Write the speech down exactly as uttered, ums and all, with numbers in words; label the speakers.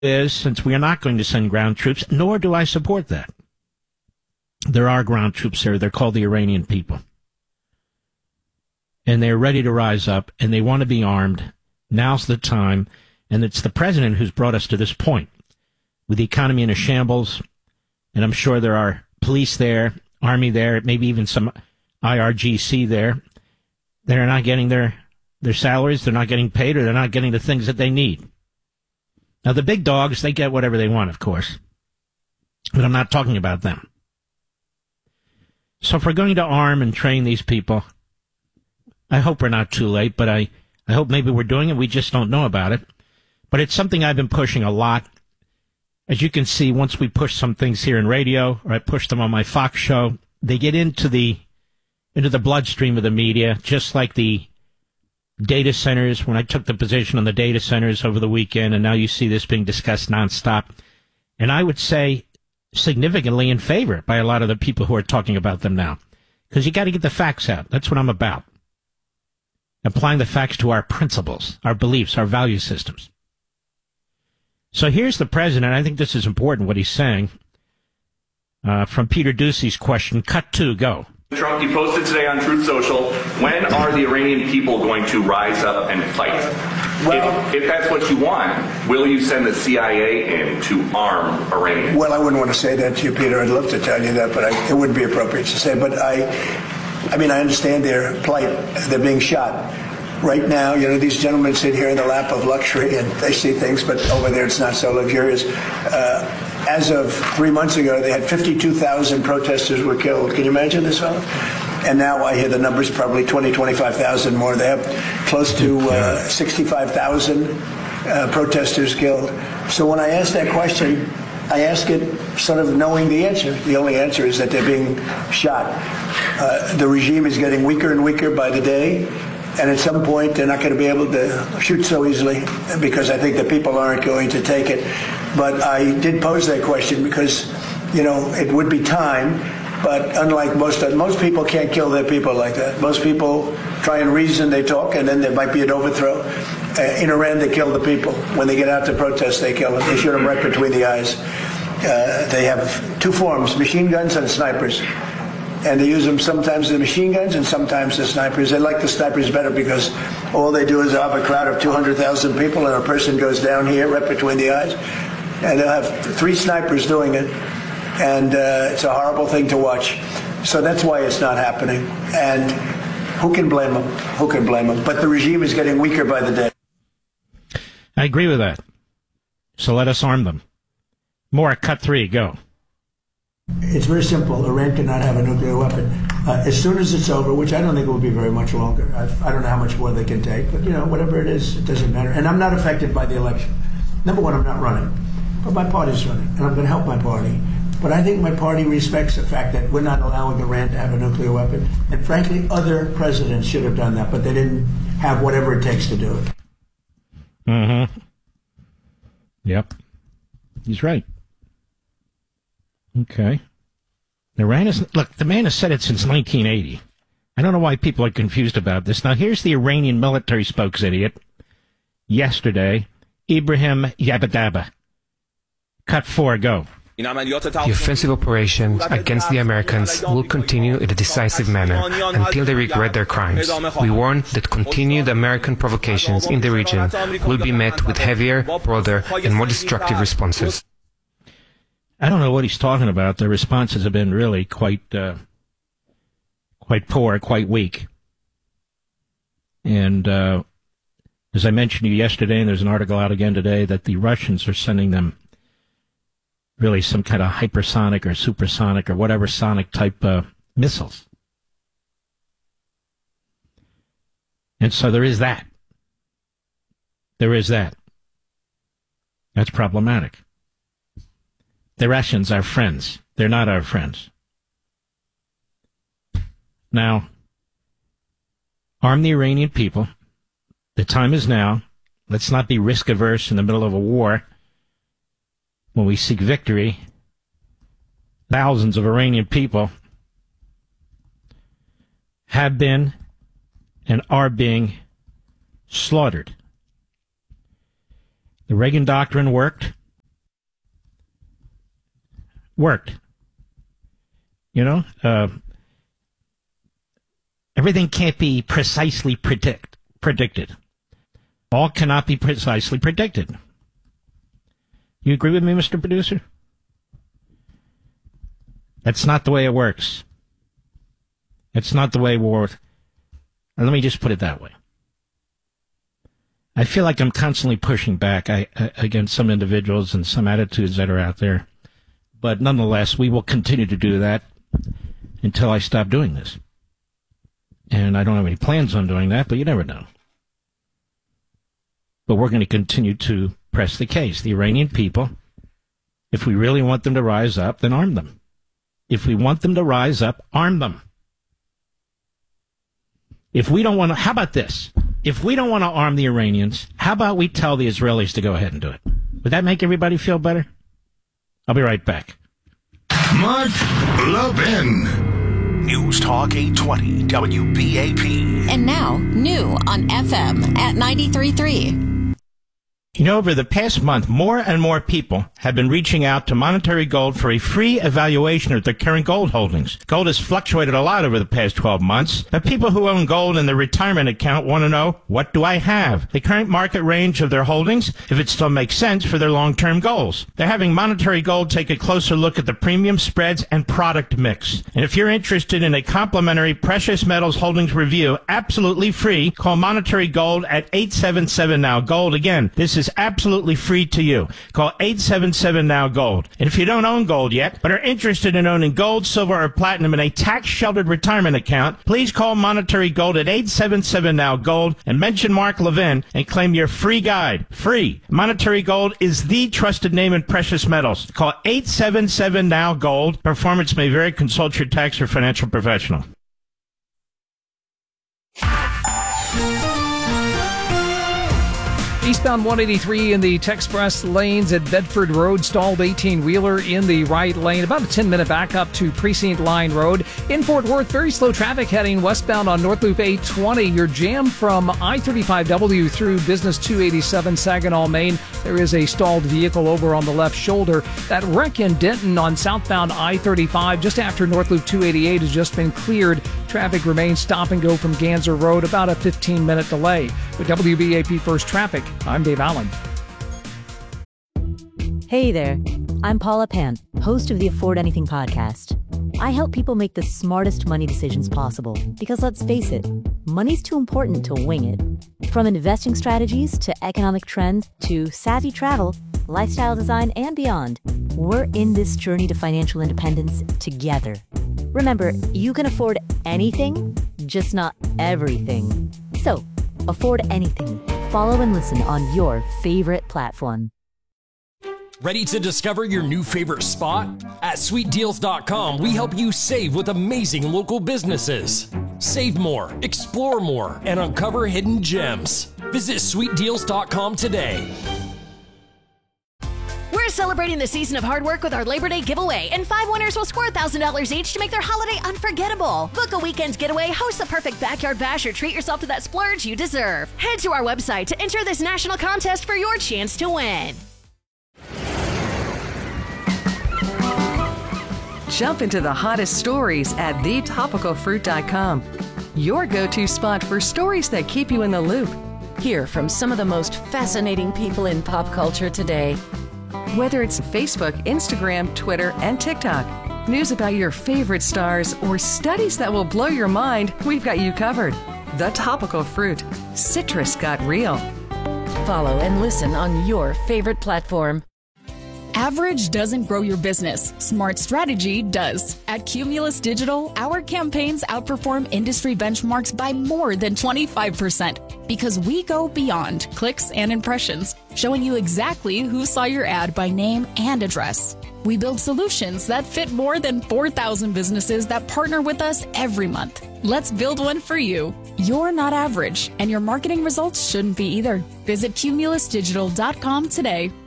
Speaker 1: is, since we are not going to send ground troops, nor do I support that. There are ground troops there. They're called the Iranian people. And they're ready to rise up, and they want to be armed. Now's the time. And it's the president who's brought us to this point, with the economy in a shambles. And I'm sure there are police there, army there, maybe even some I R G C there. They're not getting their, their salaries. They're not getting paid, or they're not getting the things that they need. Now, the big dogs, they get whatever they want, of course. But I'm not talking about them. So if we're going to arm and train these people, I hope we're not too late, but I, I hope maybe we're doing it. We just don't know about it. But it's something I've been pushing a lot. As you can see, once we push some things here in radio, or I push them on my Fox show, they get into the into the bloodstream of the media, just like the data centers, when I took the position on the data centers over the weekend, and now you see this being discussed nonstop. And I would say significantly in favor by a lot of the people who are talking about them now. Because you got to get the facts out. That's what I'm about. Applying the facts to our principles, our beliefs, our value systems. So here's the president. I think this is important, what he's saying. Uh, from Peter Ducey's question, cut two, go.
Speaker 2: Trump, you posted today on Truth Social, when are the Iranian people going to rise up and fight? Well, if, if that's what you want, will you send the C I A in to arm Iranians?
Speaker 3: Well, I wouldn't want to say that to you, Peter. I'd love to tell you that, but I, it wouldn't be appropriate to say. But I, I mean, I understand their plight. They're being shot. Right now, you know, these gentlemen sit here in the lap of luxury and they see things, but over there it's not so luxurious. Uh, as of three months ago, they had fifty-two thousand protesters were killed. Can you imagine this, fellow? And now I hear the numbers probably twenty, twenty-five thousand more. They have close to uh, sixty-five thousand uh, protesters killed. So when I ask that question, I ask it sort of knowing the answer. The only answer is that they're being shot. Uh, the regime is getting weaker and weaker by the day. And at some point, they're not going to be able to shoot so easily because I think the people aren't going to take it. But I did pose that question because, you know, it would be time. But unlike most most people can't kill their people like that. Most people try and reason, they talk, and then there might be an overthrow. Uh, in Iran, they kill the people. When they get out to protest, they kill them. They shoot them right between the eyes. Uh, they have two forms, machine guns and snipers. And they use them sometimes the machine guns and sometimes the snipers. They like the snipers better because all they do is have a crowd of two hundred thousand people and a person goes down here right between the eyes. And they'll have three snipers doing it. And uh, it's a horrible thing to watch. So that's why it's not happening. And who can blame them? Who can blame them? But the regime is getting weaker by the day.
Speaker 1: I agree with that. So let us arm them. More, cut three, go.
Speaker 3: It's very simple. Iran cannot have a nuclear weapon. Uh, as soon as it's over, which I don't think it will be very much longer. I've, I don't know how much more they can take, but, you know, whatever it is, it doesn't matter. And I'm not affected by the election. Number one, I'm not running, but my party's running, and I'm going to help my party. But I think my party respects the fact that we're not allowing Iran to have a nuclear weapon. And frankly, other presidents should have done that, but they didn't have whatever it takes to do it.
Speaker 1: Mm-hmm. Yep. He's right. Okay. Iran is, look, the man has said it since nineteen eighty. I don't know why people are confused about this. Now, here's the Iranian military spokes idiot yesterday, Ibrahim Yabadaba. Cut four, go.
Speaker 4: The offensive operations against the Americans will continue in a decisive manner until they regret their crimes. We warn that continued American provocations in the region will be met with heavier, broader, and more destructive responses.
Speaker 1: I don't know what he's talking about. The responses have been really quite, uh, quite poor, quite weak. And uh, as I mentioned to you yesterday, and there's an article out again today, that the Russians are sending them really some kind of hypersonic or supersonic or whatever sonic type uh, missiles. And so there is that. There is that. That's problematic. The Russians are friends. They're not our friends. Now, arm the Iranian people. The time is now. Let's not be risk averse in the middle of a war when we seek victory. Thousands of Iranian people have been and are being slaughtered. The Reagan Doctrine worked. worked. You know, uh, everything can't be precisely predict, predicted. All cannot be precisely predicted. You agree with me, Mister Producer? That's not the way it works. That's not the way war. Let me just put it that way. I feel like I'm constantly pushing back I, uh, against some individuals and some attitudes that are out there. But nonetheless, we will continue to do that until I stop doing this. And I don't have any plans on doing that, but you never know. But we're going to continue to press the case. The Iranian people, if we really want them to rise up, then arm them. If we want them to rise up, arm them. If we don't want to, how about this? If we don't want to arm the Iranians, how about we tell the Israelis to go ahead and do it? Would that make everybody feel better? I'll be right back.
Speaker 5: Mark Levin. News Talk eight twenty W B A P.
Speaker 6: And now, new on F M at ninety-three point three.
Speaker 1: You know, over the past month, more and more people have been reaching out to Monetary Gold for a free evaluation of their current gold holdings. Gold has fluctuated a lot over the past twelve months, but people who own gold in their retirement account want to know, what do I have? The current market range of their holdings, if it still makes sense for their long-term goals. They're having Monetary Gold take a closer look at the premium spreads and product mix. And if you're interested in a complimentary precious metals holdings review, absolutely free, call Monetary Gold at eight seven seven now gold. Again, this is is absolutely free to you. Call eight seven seven now gold. And if you don't own gold yet, but are interested in owning gold, silver, or platinum in a tax-sheltered retirement account, please call Monetary Gold at eight seven seven now gold and mention Mark Levin and claim your free guide. Free. Monetary Gold is the trusted name in precious metals. Call eight seven seven now gold. Performance may vary. Consult your tax or financial professional.
Speaker 7: Eastbound one eighty-three in the Texpress lanes at Bedford Road, stalled eighteen-wheeler in the right lane. About a ten-minute backup to Precinct Line Road. In Fort Worth, very slow traffic heading westbound on North Loop eight twenty. You're jammed from I thirty-five W through Business two eighty-seven, Saginaw, Maine. There is a stalled vehicle over on the left shoulder. That wreck in Denton on southbound I thirty-five just after North Loop two eighty-eight has just been cleared. Traffic remains stop and go from Ganser Road, about a fifteen-minute delay. With W B A P First Traffic, I'm Dave Allen.
Speaker 8: Hey there, I'm Paula Pan, host of the Afford Anything podcast. I help people make the smartest money decisions possible because, let's face it, money's too important to wing it. From investing strategies to economic trends to savvy travel, lifestyle design, and beyond, we're in this journey to financial independence together. Remember, you can afford anything, just not everything. So, afford anything. Follow and listen on your favorite platform.
Speaker 9: Ready to discover your new favorite spot? At sweet deals dot com, we help you save with amazing local businesses. Save more, explore more, and uncover hidden gems. Visit sweet deals dot com today.
Speaker 10: We're celebrating the season of hard work with our Labor Day giveaway, and five winners will score one thousand dollars each to make their holiday unforgettable. Book a weekend getaway, host the perfect backyard bash, or treat yourself to that splurge you deserve. Head to our website to enter this national contest for your chance to win.
Speaker 11: Jump into the hottest stories at the topical fruit dot com. Your go-to spot for stories that keep you in the loop.
Speaker 12: Hear from some of the most fascinating people in pop culture today.
Speaker 11: Whether it's Facebook, Instagram, Twitter, and TikTok, news about your favorite stars, or studies that will blow your mind, we've got you covered. The Topical Fruit. Citrus got real.
Speaker 12: Follow and listen on your favorite platform.
Speaker 13: Average doesn't grow your business. Smart strategy does. At Cumulus Digital, our campaigns outperform industry benchmarks by more than twenty-five percent because we go beyond clicks and impressions, showing you exactly who saw your ad by name and address. We build solutions that fit more than four thousand businesses that partner with us every month. Let's build one for you. You're not average, and your marketing results shouldn't be either. Visit Cumulus Digital dot com today.